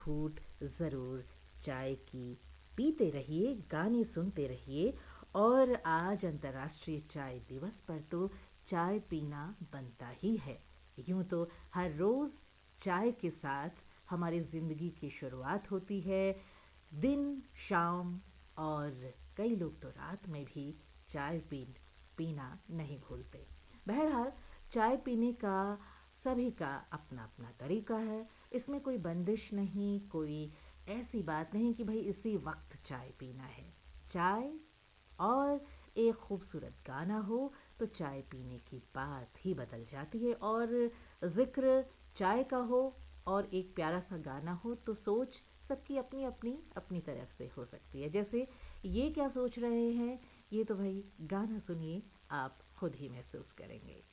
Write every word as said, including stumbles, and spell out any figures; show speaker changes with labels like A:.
A: फूट ज़रूर चाय की पीते रहिए, गाने सुनते रहिए। और आज अंतर्राष्ट्रीय चाय दिवस पर तो चाय पीना बनता ही है। यूँ तो हर रोज़ चाय के साथ हमारी ज़िंदगी की शुरुआत होती है, दिन, शाम, और कई लोग तो रात में भी चाय पी पीना नहीं भूलते। बहरहाल, चाय पीने का सभी का अपना-अपना तरीका है। इसमें कोई बंदिश नहीं, कोई ऐसी बात नहीं कि भई इसी वक़्त चाय पीना है। चाय और एक खूबसूरत गाना हो तो चाय पीने की बात ही बदल जाती है, और ज़िक्र चाय का हो और एक प्यारा-सा गाना हो तो सोच सबकी अपनी-अपनी अपनी तरफ से हो सकती है। जैसे ये क्या सोच रहे हैं, ये तो भई गाना सुनिए, आप खुद ही महसूस करेंगे।